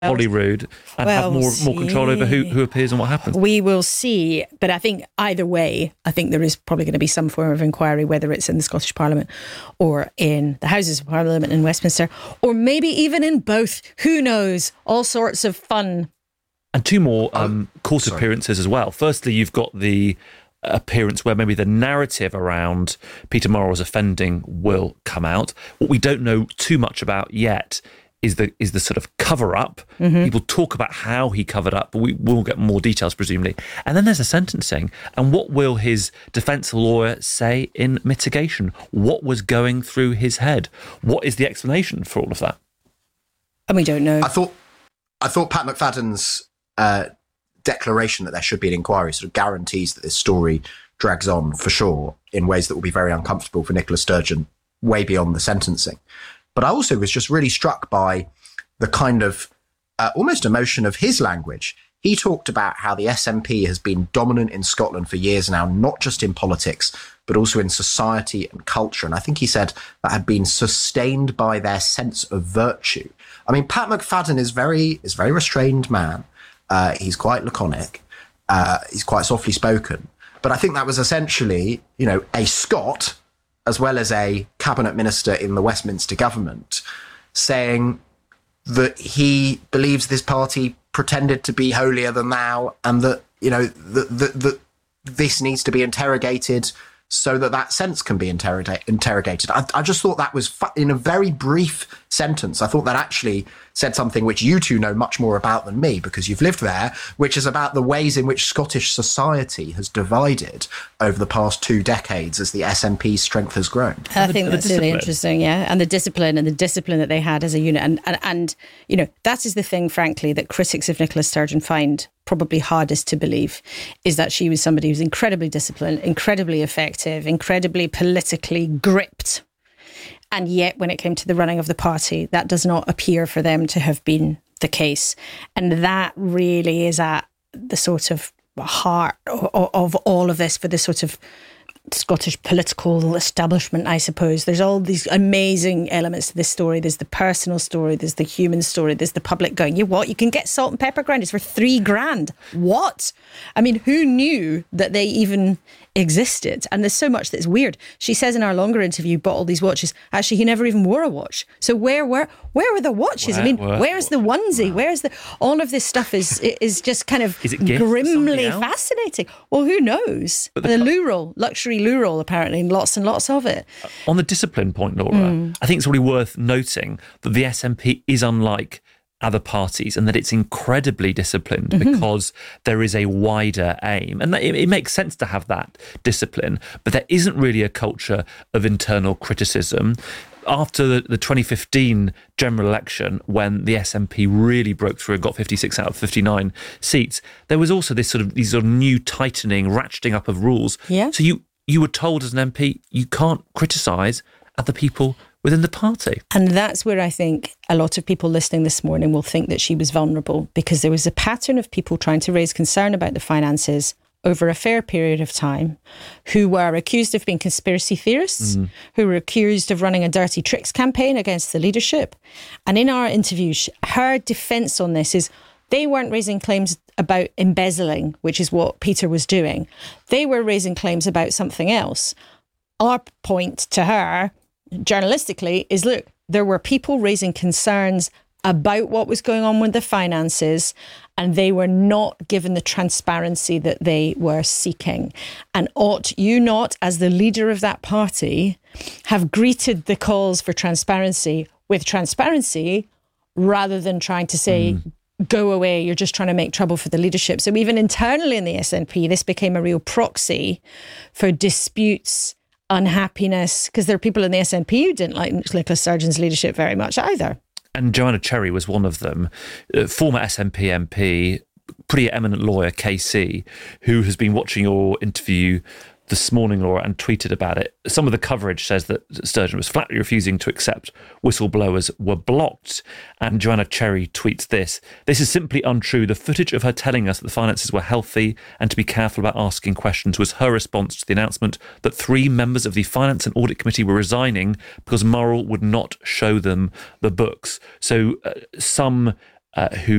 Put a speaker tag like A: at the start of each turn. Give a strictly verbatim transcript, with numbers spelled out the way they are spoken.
A: Holyrood and well, have more we'll more control over who, who appears and what happens.
B: We will see. But I think either way, I think there is probably going to be some form of inquiry, whether it's in the Scottish Parliament or in the Houses of Parliament in Westminster, or maybe even in both. Who knows? All sorts of fun.
A: And two more um, oh, court sorry. appearances as well. Firstly, you've got the appearance where maybe the narrative around Peter Murrell's offending will come out. What we don't know too much about yet is the is the sort of cover-up. Mm-hmm. People talk about how he covered up, but we will get more details, presumably. And then there's a sentencing. And what will his defence lawyer say in mitigation? What was going through his head? What is the explanation for all of that?
B: And we don't know.
C: I thought, I thought Pat McFadden's uh, declaration that there should be an inquiry sort of guarantees that this story drags on for sure in ways that will be very uncomfortable for Nicola Sturgeon way beyond the sentencing. But I also was just really struck by the kind of uh, almost emotion of his language. He talked about how the S N P has been dominant in Scotland for years now, not just in politics, but also in society and culture. And I think he said that had been sustained by their sense of virtue. I mean, Pat McFadden is very is a very restrained man. Uh, he's quite laconic. Uh, he's quite softly spoken. But I think that was essentially, you know, a Scot, as well as a cabinet minister in the Westminster government, saying that he believes this party pretended to be holier than thou, and that, you know, that, that, that this needs to be interrogated so that that sense can be interrogate, interrogated. I, I just thought that was, fu- in a very brief sentence, I thought that actually said something which you two know much more about than me, because you've lived there, which is about the ways in which Scottish society has divided over the past two decades as the S N P's strength has grown.
B: I think that's really interesting, yeah. And the discipline and the discipline that they had as a unit. And, and, and you know, that is the thing, frankly, that critics of Nicola Sturgeon find probably hardest to believe, is that she was somebody who's incredibly disciplined, incredibly effective, incredibly politically gripped. And yet, when it came to the running of the party, that does not appear for them to have been the case. And that really is at the sort of heart of, of all of this for the sort of Scottish political establishment, I suppose. There's all these amazing elements to this story. There's the personal story, there's the human story, there's the public going, you what? You can get salt and pepper grinders for three grand. What? I mean, who knew that they even existed? And there's so much that's weird. She says in our longer interview, bought all these watches. Actually, he never even wore a watch. So where were where were the watches?
A: Where,
B: I mean,
A: where,
B: where's the onesie? Wow. Where's the all of this stuff is is just kind of grimly fascinating. Well, who knows? But the, the loo roll, luxury loo roll, apparently, lots and lots of it.
A: On the discipline point, Laura, mm. I think it's really worth noting that the S N P is unlike other parties and that it's incredibly disciplined mm-hmm. because there is a wider aim. And it, it makes sense to have that discipline, but there isn't really a culture of internal criticism. After the, the twenty fifteen general election, when the S N P really broke through and got fifty-six out of fifty-nine seats, there was also this sort of these sort of new tightening, ratcheting up of rules.
B: Yeah.
A: So you you were told as an M P you can't criticise other people within the party.
B: And that's where I think a lot of people listening this morning will think that she was vulnerable, because there was a pattern of people trying to raise concern about the finances over a fair period of time, who were accused of being conspiracy theorists, mm. who were accused of running a dirty tricks campaign against the leadership. And in our interview, her defence on this is they weren't raising claims about embezzling, which is what Peter was doing. They were raising claims about something else. Our point to her, journalistically, is look, there were people raising concerns about what was going on with the finances, and they were not given the transparency that they were seeking. And ought you not, as the leader of that party, have greeted the calls for transparency with transparency rather than trying to say, mm. go away, you're just trying to make trouble for the leadership. So even internally in the S N P, this became a real proxy for disputes, unhappiness, because there are people in the S N P who didn't like Nicola Sturgeon's leadership very much either.
A: And Joanna Cherry was one of them. Uh, former S N P M P, pretty eminent lawyer, K C, who has been watching your interview this morning, Laura, and tweeted about it. Some of the coverage says that Sturgeon was flatly refusing to accept whistleblowers were blocked. And Joanna Cherry tweets this: "This is simply untrue. The footage of her telling us that the finances were healthy and to be careful about asking questions was her response to the announcement that three members of the Finance and Audit Committee were resigning because Murrell would not show them the books." So uh, some uh, who